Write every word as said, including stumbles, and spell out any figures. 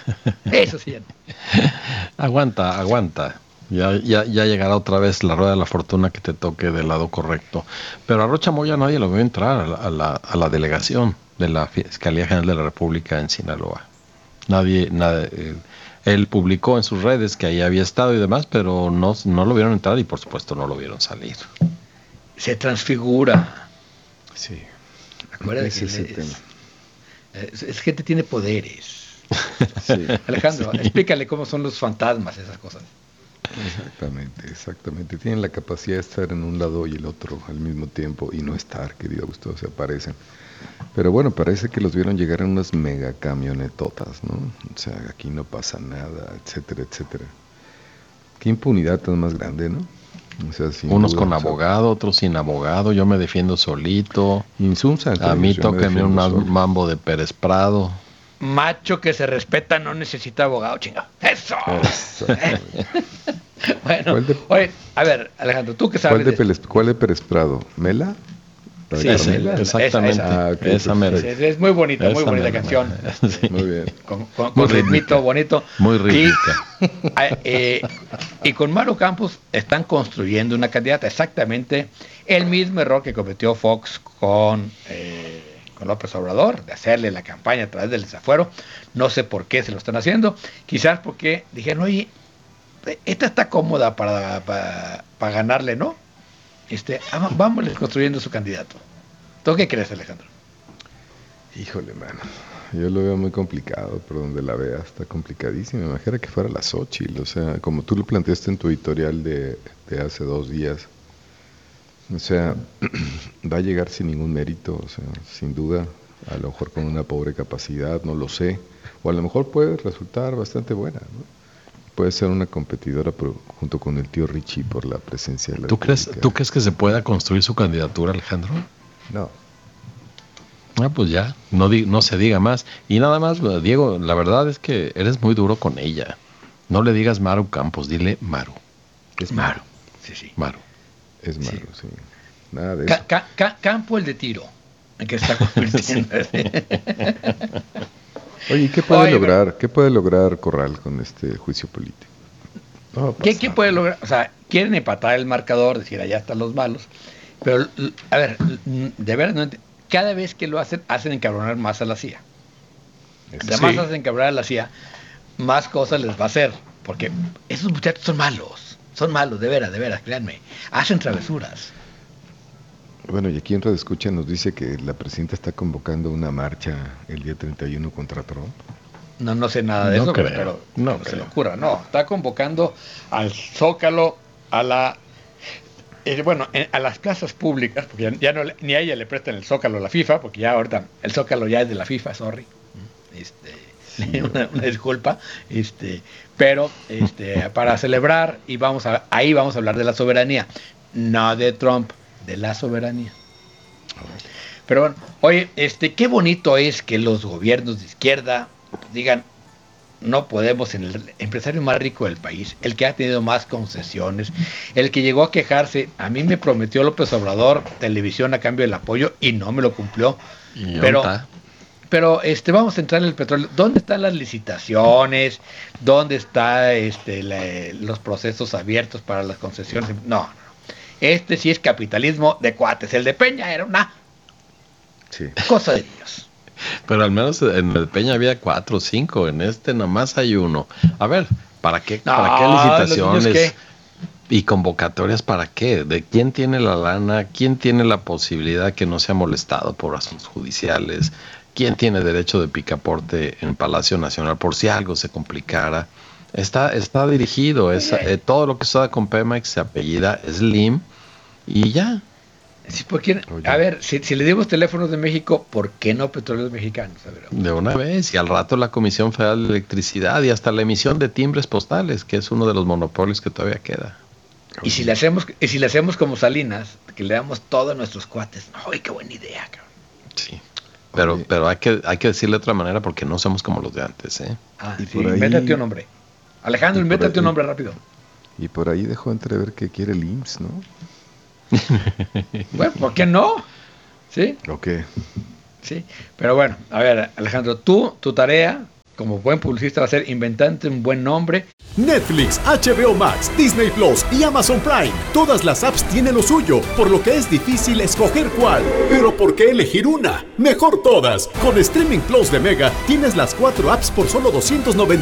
Eso sí. Aguanta, aguanta. Ya, ya, ya llegará otra vez la rueda de la fortuna que te toque del lado correcto. Pero a Rocha Moya nadie lo vio entrar a la, a la, a la delegación de la Fiscalía General de la República en Sinaloa. Nadie, nadie eh, él publicó en sus redes que ahí había estado y demás, pero no, no lo vieron entrar y por supuesto no lo vieron salir. Se transfigura. Sí. Acuérdate Ese que es el es, tema. es, es gente que tiene poderes. Sí, Alejandro, Sí. explícale cómo son los fantasmas, esas cosas. exactamente, exactamente. Tienen la capacidad de estar en un lado y el otro al mismo tiempo y no estar, que diga usted, se aparecen. Pero bueno, parece que los vieron llegar en unas mega camionetotas, ¿no? O sea, aquí no pasa nada, etcétera, etcétera. Qué impunidad tan más grande, ¿no? O sea, sin Unos duda. con O sea, abogado, otros sin abogado. Yo me defiendo solito. insulsan A entre mí ellos, yo me tóquenme un defiendo solo. mambo de Pérez Prado. Macho que se respeta no necesita abogado, chingado. ¡Eso! Exactamente. Bueno, ¿Cuál de, oye, a ver, Alejandro, tú que cuál sabes de, de esto. Pérez, cuál de Pérez Prado? ¿Mela? ¿La de Sí, Ese, Carmela? esa, esa, esa. exactamente. Ah, ok, Esa mera. Es, perfecto. es- es muy bonita, muy Esa bonita mera. canción. Sí. Muy bien. Con, con, Muy con ritmito rítmica. bonito. Muy Y, rítmica. eh, y con Maru Campos están construyendo una candidata. Exactamente el mismo error que cometió Fox con, eh, con López Obrador, de hacerle la campaña a través del desafuero. No sé por qué se lo están haciendo. Quizás porque dijeron, oye, esta está cómoda para, para, para ganarle, ¿no? Este, ah, vamos construyendo su candidato. ¿Tú qué crees, Alejandro? Híjole, mano. Yo lo veo muy complicado, por donde la vea, está complicadísimo. Imagina que fuera la Xóchitl, o sea, como tú lo planteaste en tu editorial de, de hace dos días. O sea, va a llegar sin ningún mérito, o sea, sin duda, a lo mejor con una pobre capacidad, no lo sé. O a lo mejor puede resultar bastante buena, ¿no? Puede ser una competidora pero junto con el tío Richie por la presencia de la ¿Tú crees, República. ¿Tú crees que se pueda construir su candidatura, Alejandro? No. Ah, pues ya, no, di, no se diga más. Y nada más, Diego, la verdad es que eres muy duro con ella. No le digas Maru Campos, dile Maru. Es Maru. Sí, sí. Maru. Es Sí. Maru, sí. Nada de Ca- eso. ca- ca- campo el de tiro, en que está convirtiendo. Oye, ¿y qué puede Oye, lograr? ¿Qué puede lograr Corral con este juicio político? No va a ¿qué, ¿qué pasar, puede ¿no? lograr? O sea, quieren empatar el marcador, decir, allá están los malos. Pero, l- a ver, l- de verdad, no ent- cada vez que lo hacen, hacen encabronar más a la C I A. Entre más Sí. hacen encabronar a la C I A, más cosas les va a hacer. Porque esos muchachos son malos. Son malos, de veras, de veras, créanme. Hacen travesuras. Bueno, y aquí en Radio Escucha nos dice que la presidenta está convocando una marcha el día treinta y uno contra Trump. No, no sé nada de No eso, creo, pero, no pero se creo. le ocurra. No, está convocando al Zócalo, a la eh, bueno, en- a las plazas públicas, porque ya, ya no le- ni a ella le prestan el Zócalo a la FIFA, porque ya ahorita el Zócalo ya es de la FIFA, sorry. Sí, Este, una, una disculpa, este, pero este, para celebrar y vamos a, ahí vamos a hablar de la soberanía, no de Trump, de la soberanía. Pero bueno, oye, este, qué bonito es que los gobiernos de izquierda digan, no podemos, en el empresario más rico del país, el que ha tenido más concesiones, el que llegó a quejarse, a mí me prometió López Obrador televisión a cambio del apoyo y no me lo cumplió, ¿Y dónde pero está? pero este vamos a entrar en el petróleo. ¿Dónde están las licitaciones? ¿Dónde están este, la- los procesos abiertos para las concesiones? No, no, no. Este sí es capitalismo de cuates. El de Peña era una sí. cosa de Dios. Pero al menos en el Peña había cuatro o cinco, en este nomás hay uno. A ver, ¿para qué, para qué No, los niños licitaciones qué. y convocatorias? ¿Para qué? ¿De quién tiene la lana? ¿Quién tiene la posibilidad que no sea molestado por asuntos judiciales? ¿Quién tiene derecho de picaporte en Palacio Nacional por si algo se complicara? Está, está dirigido, es, Oye, eh, todo lo que suceda con Pemex se apellida Slim y ya. si por quién- Oye, a ver, si, si le dimos teléfonos de México, ¿por qué no petróleos mexicanos? A ver, De una vez, y al rato la Comisión Federal de Electricidad y hasta la emisión de timbres postales, que es uno de los monopolios que todavía queda. y si oye, le hacemos, y si le hacemos como Salinas, que le damos todo a nuestros cuates. ¡Ay, qué buena idea, cabrón! Sí. Pero, oye, pero hay que, hay que decirle de otra manera porque no somos como los de antes, ¿eh? Ah, y sí, por invéntate ahí, un nombre. Alejandro, y por invéntate un ahí, nombre rápido. y por ahí dejó entrever que quiere el I M S S, ¿no? Bueno, ¿por qué no? ¿Sí? ¿O qué? Sí. Pero bueno, a ver, Alejandro, tú, tu tarea como buen publicista va a ser inventarte un buen nombre. Netflix, H B O Max, Disney Plus y Amazon Prime. Todas las apps tienen lo suyo, por lo que es difícil escoger cuál. Pero ¿por qué elegir una? Mejor todas. Con Streaming Plus de Mega tienes las cuatro apps por solo doscientos noventa